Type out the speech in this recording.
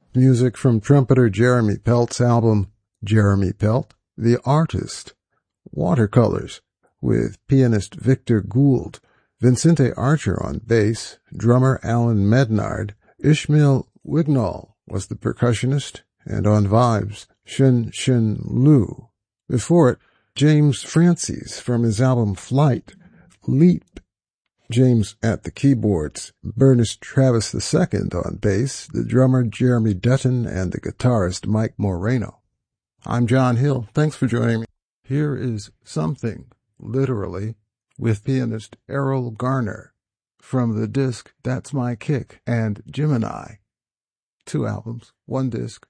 Music from trumpeter Jeremy Pelt's album, Jeremy Pelt, The Artist. Watercolors, with pianist Victor Gould, Vincente Archer on bass, drummer Alan Mednard, Ishmael Wignall was the percussionist, and on vibes, Shun Shun Lu. Before it, James Francis from his album Flight, Leap. James at the keyboards, Bernice Travis II on bass, the drummer Jeremy Dutton, and the guitarist Mike Moreno. I'm John Hill. Thanks for joining me. Here is Something, literally, with pianist Errol Garner from the disc That's My Kick and Gemini. 2 albums, 1 disc,